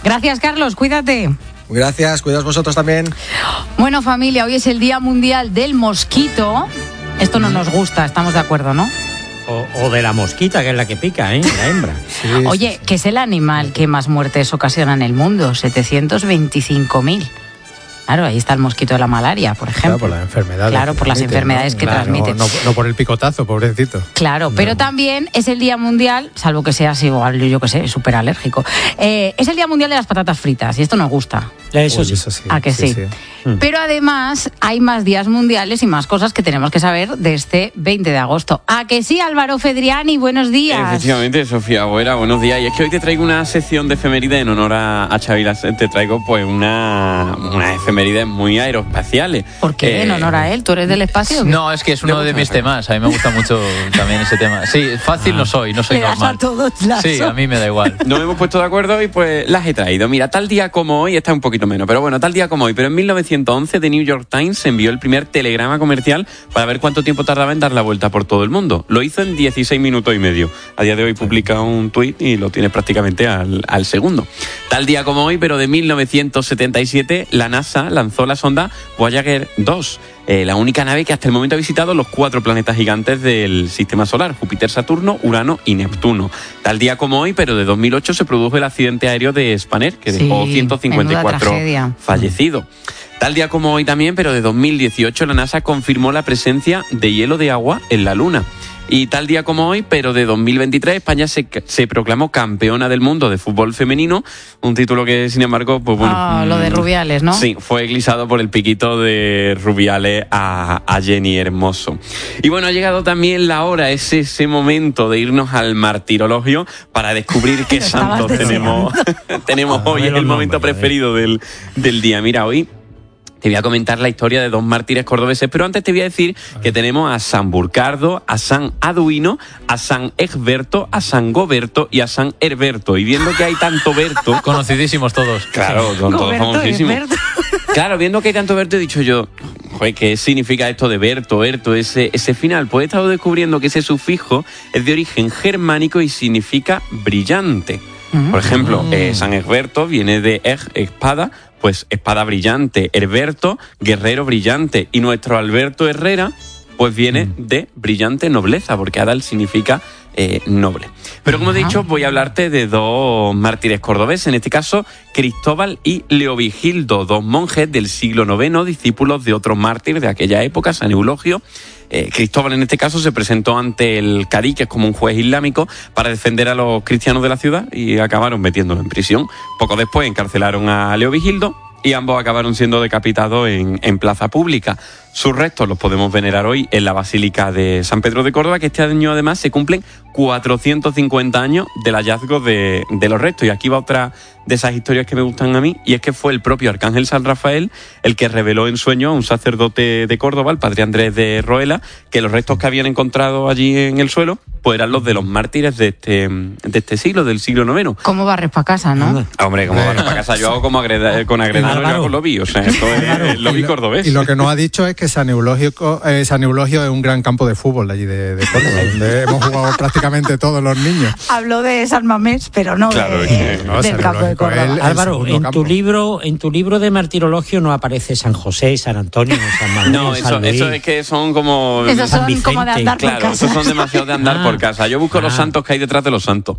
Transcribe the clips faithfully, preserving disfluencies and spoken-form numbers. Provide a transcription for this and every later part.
Gracias, Carlos, cuídate. Gracias, cuidaos vosotros también. Bueno, familia, hoy es el Día Mundial del Mosquito. Esto no nos gusta, estamos de acuerdo, ¿no? O, o de la mosquita, que es la que pica, ¿eh? La hembra. Sí, Oye, sí, sí. ¿qué es el animal que más muertes ocasiona en el mundo? setecientos veinticinco mil. Claro, ahí está el mosquito de la malaria, por ejemplo. Claro, por las enfermedades. Claro, por las enfermedades que Claro, transmite. No, no por el picotazo, pobrecito. Claro, pero No. también es el Día Mundial, salvo que seas igual, yo que sé, súper alérgico, eh, es el Día Mundial de las patatas fritas, y esto nos gusta. Eso Uy, sí. eso sí. ¿A que sí? Pero además hay más días mundiales y más cosas que tenemos que saber de este veinte de agosto. ¿A que sí, Álvaro Fedriani? Buenos días. Efectivamente, Sofía Boera, buenos días. Y es que hoy te traigo una sección de efemérides en honor a, a Xavi Lasset. Te traigo pues una, unas efemérides muy aeroespaciales. ¿Por qué? Eh, En honor a él, ¿tú eres del espacio? No, es que es uno de mis temas. A mí me gusta mucho también ese tema. Sí, fácil no soy, no soy Le das normal. a todos lazo. Sí, a mí me da igual. Nos hemos puesto de acuerdo y pues las he traído. Mira, tal día como hoy, está un poquito menos, pero bueno, tal día como hoy, pero en mil novecientos once The New York Times envió el primer telegrama comercial para ver cuánto tiempo tardaba en dar la vuelta por todo el mundo. Lo hizo en dieciséis minutos y medio. A día de hoy publica un tuit y lo tiene prácticamente al, al segundo. Tal día como hoy, pero de mil novecientos setenta y siete, la NASA lanzó la sonda Voyager dos. Eh, la única nave que hasta el momento ha visitado los cuatro planetas gigantes del sistema solar, Júpiter, Saturno, Urano y Neptuno. Tal día como hoy, pero de dos mil ocho, se produjo el accidente aéreo de Spanair, que Sí, dejó ciento cincuenta y cuatro menuda tragedia. fallecidos. Tal día como hoy también, pero de dos mil dieciocho, la NASA confirmó la presencia de hielo de agua en la Luna. Y tal día como hoy, pero de dos mil veintitrés, España se, se proclamó campeona del mundo de fútbol femenino, un título que, sin embargo, pues bueno... Ah, lo de Rubiales, ¿no? Sí, fue glisado por el piquito de Rubiales a, a Jenny Hermoso. Y bueno, ha llegado también la hora, es ese momento de irnos al martirologio para descubrir qué Lo estabas santos tenemos, tenemos Ah, hoy, es los el momento nombres, preferido del, del día. Mira, hoy... te voy a comentar la historia de dos mártires cordobeses, pero antes te voy a decir que tenemos a San Burcardo, a San Aduino, a San Egberto, a San Goberto y a San Herberto. Y viendo que hay tanto Berto... Conocidísimos todos. Claro, son todos Goberto, famosísimos. Herberto. Claro, viendo que hay tanto Berto, he dicho yo, joder, ¿qué significa esto de Berto, Herto, ese, ese final? Pues he estado descubriendo que ese sufijo es de origen germánico y significa brillante. Por ejemplo, eh, San Egberto viene de eg, espada, pues espada brillante. Herberto, guerrero brillante. Y nuestro Alberto Herrera, pues viene de brillante nobleza, porque Adal significa eh, noble. Pero como he dicho, voy a hablarte de dos mártires cordobeses, en este caso Cristóbal y Leovigildo, dos monjes del siglo noveno, discípulos de otro mártir de aquella época, San Eulogio. Eh, Cristóbal en este caso se presentó ante el cadí, que es como un juez islámico, para defender a los cristianos de la ciudad y acabaron metiéndolo en prisión. Poco después encarcelaron a Leovigildo y ambos acabaron siendo decapitados en, en plaza pública. Sus restos los podemos venerar hoy en la Basílica de San Pedro de Córdoba, que este año además se cumplen cuatrocientos cincuenta años del hallazgo de, de los restos. Y aquí va otra de esas historias que me gustan a mí, y es que fue el propio Arcángel San Rafael el que reveló en sueño a un sacerdote de Córdoba, el padre Andrés de Roela, que los restos que habían encontrado allí en el suelo pues eran los de los mártires de este, de este siglo, del siglo noveno. ¿Cómo barres para casa, no? Ah, hombre, como barres para casa, yo hago como agreda, con Agredano, yo hago lobby, o sea, esto es el lobby cordobés. Y lo que nos ha dicho es que San Eulogio, eh, San Eulogio es un gran campo de fútbol de allí de, de Córdoba, donde hemos jugado prácticamente todos los niños. Habló de San Mamés, pero no, Claro, de, es que- no, del San campo de Eulogio, Córdoba. él- el Álvaro, segundo en campo. tu libro, en tu libro de martirologio no aparece San José, San Antonio, San Manuel, No, eso, San Luis. eso es que son como... Esos San son como de Vicente, andar por Claro, casa. esos son demasiado de andar Ah. por casa. Yo busco los Ah. santos que hay detrás de los santos.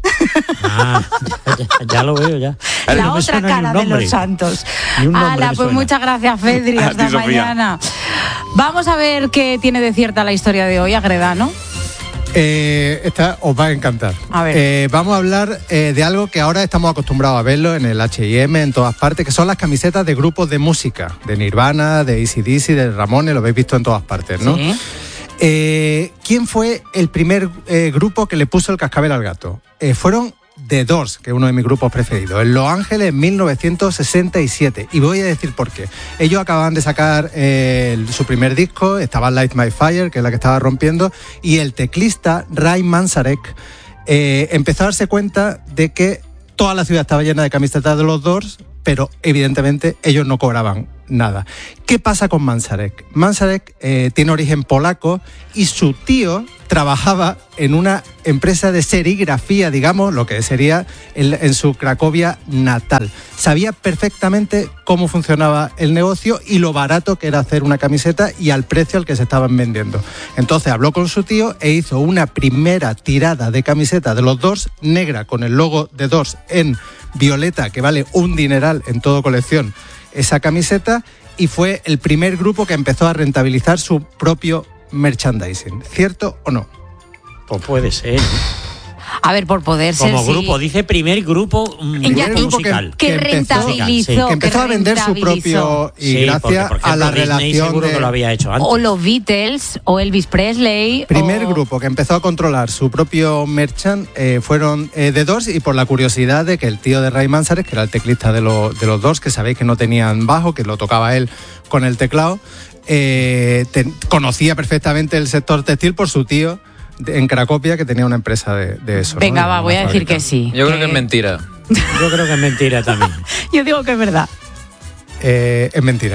Ah, ya, ya lo veo ya. La No me otra suena ni un cara de nombre. los santos. Ni un nombre Ala, me pues suena. muchas gracias, Fedri. A Hasta ti, Sofía. mañana. Vamos a ver qué tiene de cierta la historia de hoy, Agredano. Eh, esta os va a encantar. A ver. Eh, vamos a hablar eh, de algo que ahora estamos acostumbrados a verlo en el H y M, en todas partes, que son las camisetas de grupos de música, de Nirvana, de A C D C, de Ramones, lo habéis visto en todas partes, ¿no? Sí. Eh, ¿Quién fue el primer eh, grupo que le puso el cascabel al gato? Eh, fueron The Doors, que es uno de mis grupos preferidos, en Los Ángeles en mil novecientos sesenta y siete. Y voy a decir por qué. Ellos acababan de sacar eh, el- su primer disco, estaba Light My Fire, que es la que estaba rompiendo, y el teclista Ray Manzarek eh, empezó a darse cuenta de que toda la ciudad estaba llena de camisetas de los Doors pero evidentemente ellos no cobraban nada. ¿Qué pasa con Manzarek? Manzarek eh, tiene origen polaco y su tío trabajaba en una empresa de serigrafía, digamos, lo que sería en, en su Cracovia natal. Sabía perfectamente cómo funcionaba el negocio y lo barato que era hacer una camiseta y al precio al que se estaban vendiendo. Entonces habló con su tío e hizo una primera tirada de camiseta de los Doors, negra con el logo de Doors en violeta, que vale un dineral en toda colección esa camiseta, y fue el primer grupo que empezó a rentabilizar su propio merchandising. ¿Cierto o no? Pues puede ser. A ver, por poder ser, Como sí. grupo, dice primer grupo, mm, Ya, grupo grupo musical. que, que que empezó- rentabilizó. Que empezó que a vender su rentabilizó. propio... Y Sí, porque, gracias por ejemplo, a la Disney relación seguro de... que lo había hecho antes. O los Beatles, o Elvis Presley. Primer o... grupo que empezó a controlar su propio merchant eh, fueron eh, The Doors, y por la curiosidad de que el tío de Ray Manzarek, que era el teclista de, lo- de los Doors, que sabéis que no tenían bajo, que lo tocaba él con el teclado, eh, te- conocía perfectamente el sector textil por su tío de- en Cracovia, que tenía una empresa de, de eso. ¿no? Venga, De va, una voy a decir fábrica. que sí. Yo creo que es mentira. Yo creo que es mentira también. Yo digo que es verdad. Eh, es mentira.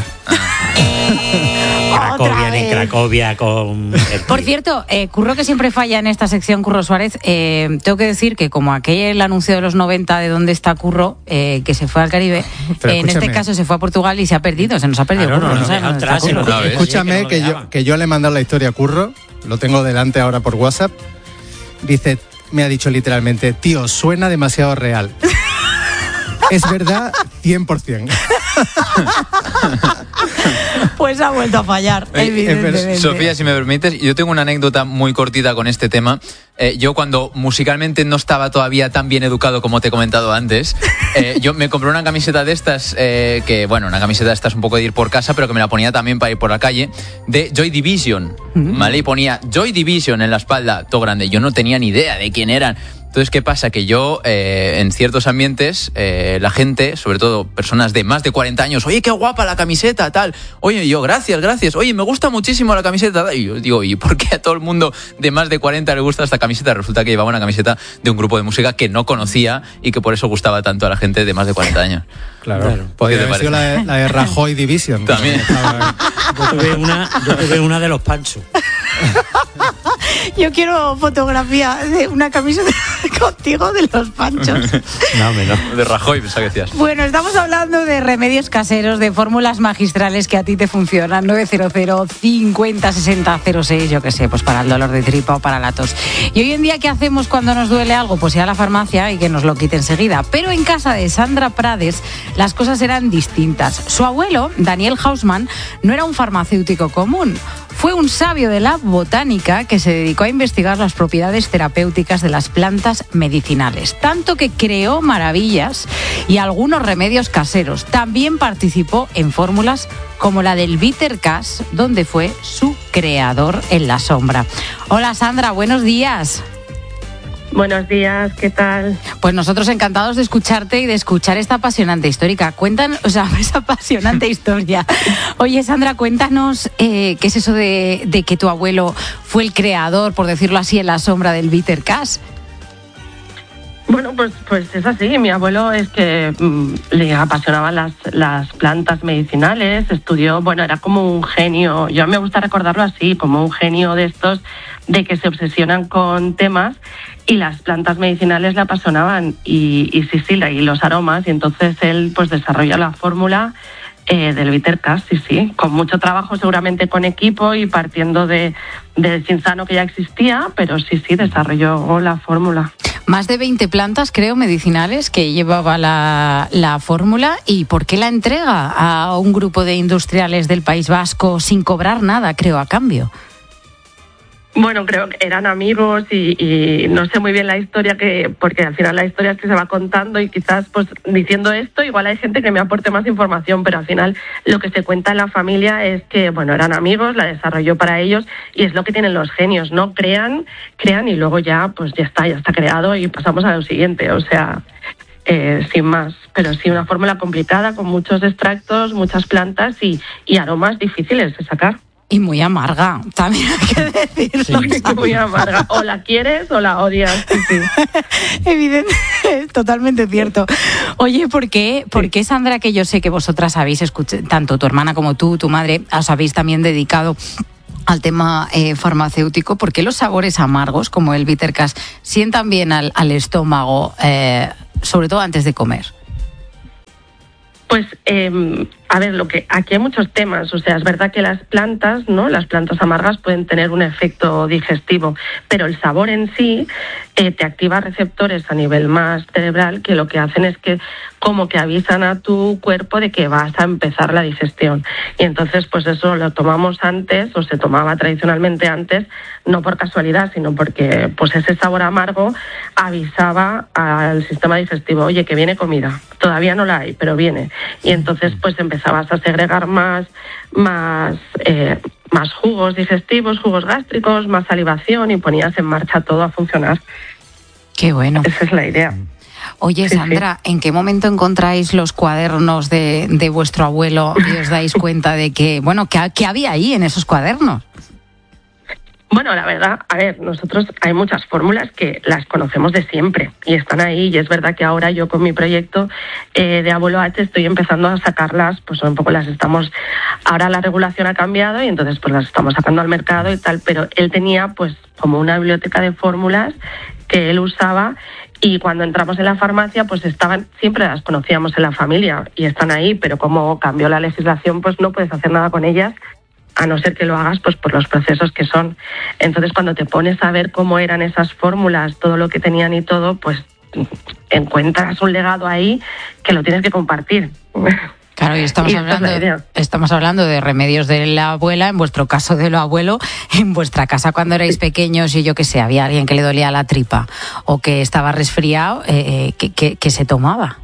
Otra Cracovia, ni vez. Cracovia con... Por cierto, eh, Curro, que siempre falla en esta sección, Curro Suárez, eh, tengo que decir que como aquel anuncio de los noventa de dónde está Curro, eh, que se fue al Caribe, Pero eh, en este escúchame. caso se fue a Portugal y se ha perdido, se nos ha perdido Claro, Curro. no, no, sabemos deja dónde está atrás, Curro. no, no, Escúchame, no que, lo yo, vean. que yo le he mandado la historia a Curro, lo tengo delante ahora por WhatsApp. Dice, me ha dicho literalmente, tío, suena demasiado real. Es verdad, cien por ciento. Pues ha vuelto a fallar, Oye, evidentemente. Sofía, si me permites, yo tengo una anécdota muy cortita con este tema. Eh, yo cuando musicalmente no estaba todavía tan bien educado como te he comentado antes, eh, yo me compré una camiseta de estas, eh, que bueno, una camiseta de estas un poco de ir por casa, pero que me la ponía también para ir por la calle, de Joy Division, ¿vale? Y ponía Joy Division en la espalda, todo grande. Yo no tenía ni idea de quién eran. Entonces, ¿qué pasa? Que yo, eh, en ciertos ambientes, eh, la gente, sobre todo personas de más de cuarenta años, oye, qué guapa la camiseta, tal. Oye, yo, gracias, gracias. Oye, me gusta muchísimo la camiseta. Tal. Y yo digo, ¿y por qué a todo el mundo de más de cuarenta le gusta esta camiseta? Resulta que llevaba una camiseta de un grupo de música que no conocía y que por eso gustaba tanto a la gente de más de cuarenta años. Claro. Claro. Podría ¿Qué te haber sido la de, la de Rajoy Division. También. Estaba- Yo tuve una, yo tuve una de los Panchos. Yo quiero fotografía de una camiseta contigo de los Panchos. No, menos. De Rajoy, pensaba que decías. Bueno, estamos hablando de remedios caseros, de fórmulas magistrales que a ti te funcionan. nueve cero cero, cincuenta, sesenta, cero seis, yo qué sé, pues para el dolor de tripa o para la tos. Y hoy en día, ¿qué hacemos cuando nos duele algo? Pues ir a la farmacia y que nos lo quite enseguida. Pero en casa de Sandra Prades las cosas eran distintas. Su abuelo, Daniel Hausmann, no era un farmacéutico común. Fue un sabio de la botánica que se dedicó a investigar las propiedades terapéuticas de las plantas medicinales, tanto que creó maravillas y algunos remedios caseros. También participó en fórmulas como la del Bitter Cash, donde fue su creador en la sombra. Hola Sandra, buenos días. Buenos días, ¿qué tal? Pues nosotros encantados de escucharte y de escuchar esta apasionante histórica. Cuéntanos, o sea, esa apasionante historia. Oye, Sandra, cuéntanos eh, qué es eso de, de que tu abuelo fue el creador, por decirlo así, en la sombra del Bitter Cash. Bueno, pues, pues es así. Mi abuelo es que mmm, le apasionaban las, las plantas medicinales, estudió, bueno, era como un genio, yo me gusta recordarlo así, como un genio de estos de que se obsesionan con temas y las plantas medicinales le apasionaban y, y sí, sí, y los aromas, y entonces él pues desarrolló la fórmula eh, del Bitter Cash, sí, sí, con mucho trabajo seguramente con equipo y partiendo de, de Cinzano que ya existía, pero sí, sí, desarrolló la fórmula. Más de veinte plantas, creo, medicinales que llevaba la, la fórmula. ¿Y por qué la entrega a un grupo de industriales del País Vasco sin cobrar nada, creo, a cambio? Bueno, creo que eran amigos y, y no sé muy bien la historia, que porque al final la historia es que se va contando y quizás pues diciendo esto igual hay gente que me aporte más información, pero al final lo que se cuenta en la familia es que, bueno, eran amigos, la desarrolló para ellos y es lo que tienen los genios, ¿no? Crean, crean y luego ya pues ya está, ya está creado y pasamos a lo siguiente, o sea, eh, sin más. Pero sí, una fórmula complicada con muchos extractos, muchas plantas y, y aromas difíciles de sacar. Y muy amarga, también hay que decirlo. Sí. Muy amarga. O la quieres o la odias. Sí, sí. Evidente, es totalmente cierto. Oye, ¿por qué, ¿por qué, Sandra, que yo sé que vosotras habéis escuchado, tanto tu hermana como tú, tu madre, os habéis también dedicado al tema eh, farmacéutico, ¿por qué los sabores amargos, como el Bittercast, sientan bien al, al estómago, eh, sobre todo antes de comer? Pues, eh, a ver, lo que aquí hay muchos temas. O sea, es verdad que las plantas, ¿no? Las plantas amargas pueden tener un efecto digestivo, pero el sabor en sí eh, te activa receptores a nivel más cerebral que lo que hacen es que como que avisan a tu cuerpo de que vas a empezar la digestión. Y entonces, pues eso lo tomamos antes, o se tomaba tradicionalmente antes, no por casualidad, sino porque pues ese sabor amargo avisaba al sistema digestivo, oye, que viene comida. Todavía no la hay, pero viene. Y entonces, pues empezabas a segregar más, más, eh, más jugos digestivos, jugos gástricos, más salivación y ponías en marcha todo a funcionar. Qué bueno. Esa es la idea. Oye, Sí, Sandra, ¿en qué momento encontráis los cuadernos de, de vuestro abuelo y os dais cuenta de que, bueno, ¿qué, qué había ahí en esos cuadernos? Bueno, la verdad, a ver, nosotros hay muchas fórmulas que las conocemos de siempre y están ahí, y es verdad que ahora yo con mi proyecto eh, de Abuelo H estoy empezando a sacarlas, pues un poco las estamos, ahora la regulación ha cambiado y entonces pues las estamos sacando al mercado y tal, pero él tenía pues como una biblioteca de fórmulas que él usaba. Y cuando entramos en la farmacia, pues estaban, siempre las conocíamos en la familia y están ahí, pero como cambió la legislación, pues no puedes hacer nada con ellas, a no ser que lo hagas pues por los procesos que son. Entonces, cuando te pones a ver cómo eran esas fórmulas, todo lo que tenían y todo, pues encuentras un legado ahí que lo tienes que compartir. Claro, y estamos, y hablando, estamos hablando de remedios de la abuela, en vuestro caso de lo abuelo, en vuestra casa cuando erais pequeños y yo qué sé, había alguien que le dolía la tripa o que estaba resfriado, eh, que, que, que se tomaba.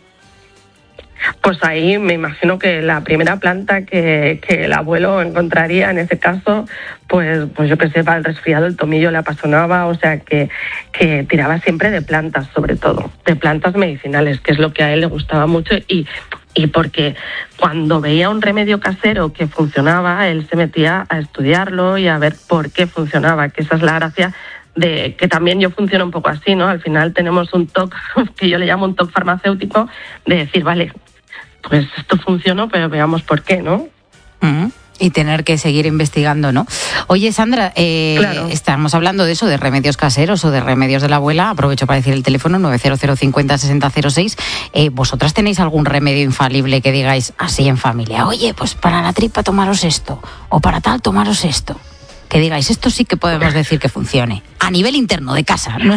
Pues ahí me imagino que la primera planta que, que el abuelo encontraría en ese caso, pues, pues yo que sé, para el resfriado el tomillo le apasionaba, o sea que, que tiraba siempre de plantas, sobre todo, de plantas medicinales, que es lo que a él le gustaba mucho y... Y porque cuando veía un remedio casero que funcionaba, él se metía a estudiarlo y a ver por qué funcionaba, que esa es la gracia de que también yo funciono un poco así, ¿no? Al final tenemos un toque, que yo le llamo un toque farmacéutico, de decir, vale, pues esto funcionó, pero veamos por qué, ¿no? Uh-huh. Y tener que seguir investigando, ¿no? Oye, Sandra, eh, claro. Estamos hablando de eso, de remedios caseros o de remedios de la abuela. Aprovecho para decir el teléfono nueve cero cero cincuenta sesenta cero seis. Eh, ¿Vosotras tenéis algún remedio infalible que digáis así en familia? Oye, pues para la tripa tomaros esto, o para tal tomaros esto. Que digáis, esto sí que podemos decir que funcione. A nivel interno, de casa, ¿no?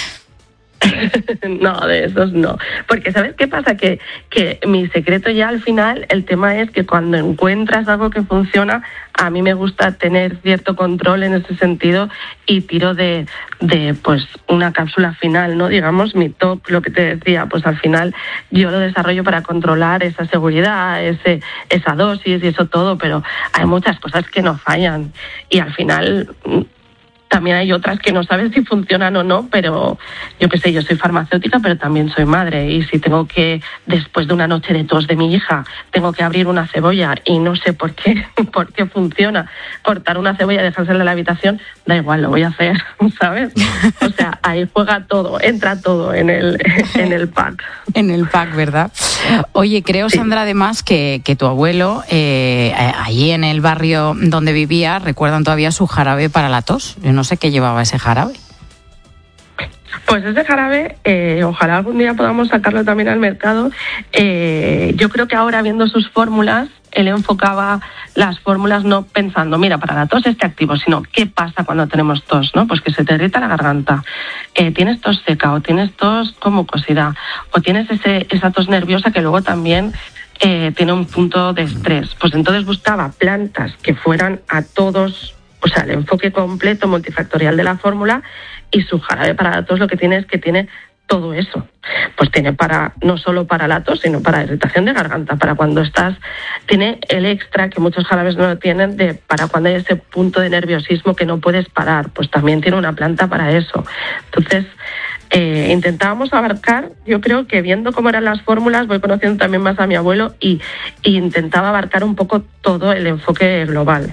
No, de esos no. Porque ¿sabes qué pasa? Que, que mi secreto ya al final, el tema es que cuando encuentras algo que funciona, a mí me gusta tener cierto control en ese sentido y tiro de, de pues una cápsula final, ¿no? Digamos, mi top, lo que te decía, pues al final yo lo desarrollo para controlar esa seguridad, ese, esa dosis y eso todo, pero hay muchas cosas que no fallan y al final... También hay otras que no sabes si funcionan o no, pero yo qué sé, yo soy farmacéutica, pero también soy madre. Y si tengo que, después de una noche de tos de mi hija, tengo que abrir una cebolla y no sé por qué, por qué funciona, cortar una cebolla y dejársela en la habitación, da igual, lo voy a hacer, ¿sabes? O sea, ahí juega todo, entra todo en el, en el pack. En el pack, ¿verdad? Oye, creo, Sandra, además, que, que tu abuelo, eh, allí en el barrio donde vivía, recuerdan todavía su jarabe para la tos. Yo no sé qué llevaba ese jarabe. Pues ese jarabe, eh, ojalá algún día podamos sacarlo también al mercado. Eh, yo creo que ahora, viendo sus fórmulas, él enfocaba las fórmulas no pensando, mira, para la tos este activo, sino qué pasa cuando tenemos tos, ¿no? Pues que se te irrita la garganta, eh, tienes tos seca o tienes tos con mucosidad o tienes ese, esa tos nerviosa que luego también eh, tiene un punto de estrés. Pues entonces buscaba plantas que fueran a todos, o sea, el enfoque completo multifactorial de la fórmula, y su jarabe para la tos lo que tiene es que tiene todo eso. Pues tiene para, no solo para la tos, sino para irritación de garganta, para cuando estás, tiene el extra que muchos jarabes no lo tienen, de para cuando hay ese punto de nerviosismo que no puedes parar, pues también tiene una planta para eso. Entonces, eh, intentábamos abarcar, yo creo que viendo cómo eran las fórmulas, voy conociendo también más a mi abuelo y, y intentaba abarcar un poco todo el enfoque global.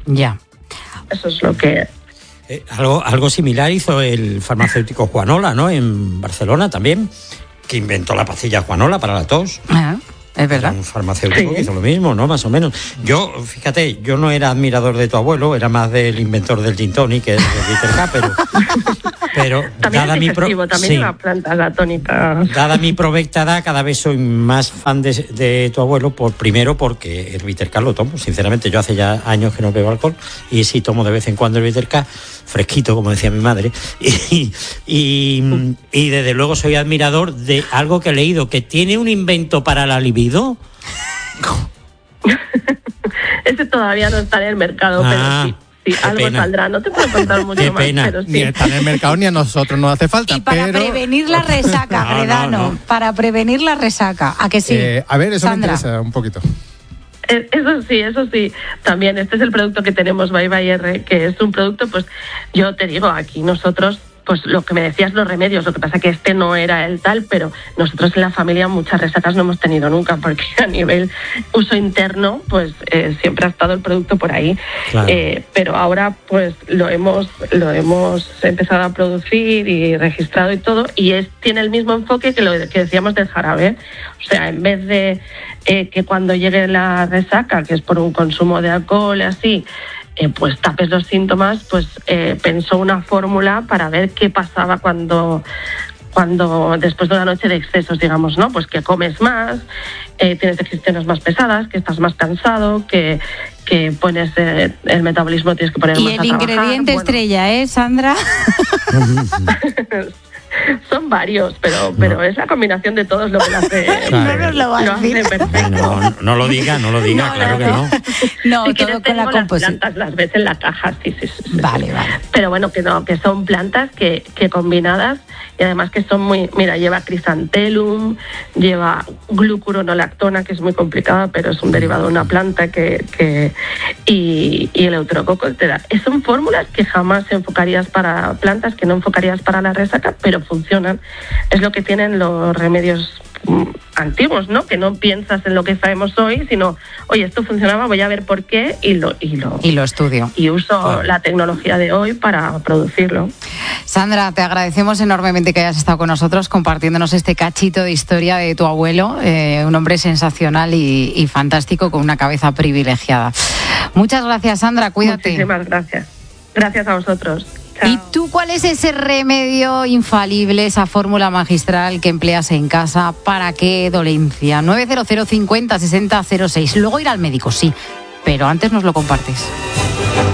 Ya. Eso es lo que... Eh, algo, algo similar hizo el farmacéutico Juanola, ¿no? En Barcelona también, que inventó la pastilla Juanola para la tos. Ah, es verdad. Era un farmacéutico Sí. que hizo lo mismo, ¿no? Más o menos. Yo, fíjate, yo no era admirador de tu abuelo, era más del inventor del gin tonic, que es el Viterca, pero... pero También dada es mi pro- digestivo, también sí. una planta la tónica. Dada mi provecta edad, cada vez soy más fan de, de tu abuelo, por primero porque el Viterca lo tomo. Sinceramente, yo hace ya años que no bebo alcohol y sí tomo de vez en cuando el Viterca, fresquito, como decía mi madre. Y, y, y desde luego soy admirador de algo que he leído, que tiene un invento para la libido. Ese todavía no está en el mercado, Ah, pero sí. Sí, qué algo pena. saldrá. No te puedo contar mucho Qué más, pena. pero sí. Ni está en el mercado ni a nosotros nos hace falta. Y para pero, prevenir la resaca, No, no, Gredano, no. para prevenir la resaca, ¿a que sí? eh, a ver, eso Sandra. me interesa un poquito. Eh, Eso sí, eso sí. También este es el producto que tenemos, Bye Bye R, que es un producto, pues yo te digo, aquí nosotros, pues lo que me decías, los remedios, lo que pasa que este no era el tal, pero nosotros en la familia muchas resacas no hemos tenido nunca, porque a nivel uso interno, pues eh, siempre ha estado el producto por ahí. Claro. Eh, pero ahora pues lo hemos, lo hemos empezado a producir y registrado y todo, y es, tiene el mismo enfoque que lo que decíamos del jarabe. O sea, en vez de eh, que cuando llegue la resaca, que es por un consumo de alcohol y así, eh, pues tapes los síntomas, pues eh, pensó una fórmula para ver qué pasaba cuando, cuando después de una noche de excesos, digamos, ¿no? Pues que comes más, eh, tienes digestiones más pesadas, que estás más cansado, que, que pones eh, el metabolismo, tienes que poner Y más el a trabajar. ingrediente Bueno, estrella, ¿eh, Sandra? son varios, pero, pero es la combinación de todos lo que lo hace, No nos lo va a lo hace decir. perfecto. No, no, no lo diga, no lo diga, No, claro no, que no. no. No, Si todo quieres, con tengo la las composición. plantas, las ves en la caja, sí, sí, sí, sí. Vale, vale. Pero bueno, que no, que son plantas que, que combinadas, y además que son muy, mira, lleva crisantelum, lleva glucuronolactona, que es muy complicada, pero es un derivado de una planta, que, que y, y el euterococo te da. Son fórmulas que jamás enfocarías para plantas, que no enfocarías para la resaca, pero funcionan. Es lo que tienen los remedios mm, antiguos, ¿no? Que no piensas en lo que sabemos hoy, sino, oye, esto funcionaba, voy a ver por qué, y lo y lo, Y lo estudio. y uso la tecnología de hoy para producirlo. Sandra, te agradecemos enormemente que hayas estado con nosotros compartiéndonos este cachito de historia de tu abuelo, eh, un hombre sensacional y, y fantástico con una cabeza privilegiada. Muchas gracias, Sandra, cuídate. Muchísimas gracias. Gracias a vosotros. Chao. ¿Y tú cuál es ese remedio infalible, esa fórmula magistral que empleas en casa? ¿Para qué dolencia? nueve cero cero cincuenta sesenta cero seis. Luego ir al médico, sí, pero antes nos lo compartes.